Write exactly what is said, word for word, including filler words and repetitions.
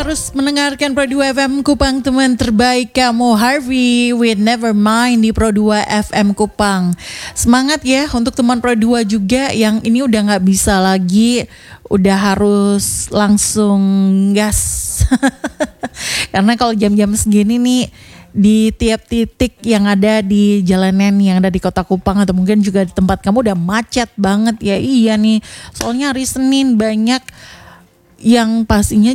terus mendengarkan Pro dua F M Kupang, teman terbaik kamu, Harvey with Nevermind di Pro dua F M Kupang. Semangat ya untuk teman Pro dua juga yang ini udah gak bisa lagi, udah harus langsung gas. Karena kalau jam-jam segini nih di tiap titik yang ada di jalanan yang ada di kota Kupang atau mungkin juga di tempat kamu udah macet banget ya. Iya nih, soalnya hari Senin banyak yang pastinya